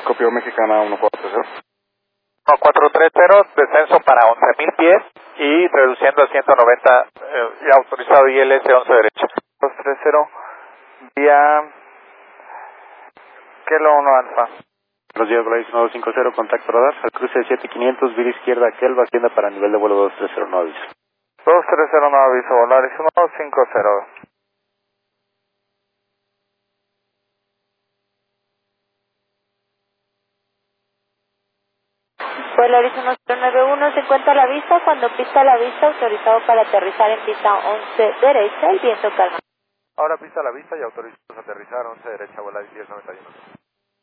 Copio Mexicana 140. 430, descenso para 11.000 pies y reduciendo a 190 y autorizado ILS 11 derecha. 230, vía Kilo 1 Alfa. Los días, Volaris 950, contacto radar, al cruce de 7500, vía izquierda, Kelva, ascienda para nivel de vuelo 230, no aviso. 230, no aviso, Volaris 150. Volaris 1091 se encuentra a la vista, cuando pista la vista, autorizado para aterrizar en pista 11 derecha, el viento calma. Ahora pista a la vista y autorizados a aterrizar 11 derecha, Volaris 1091.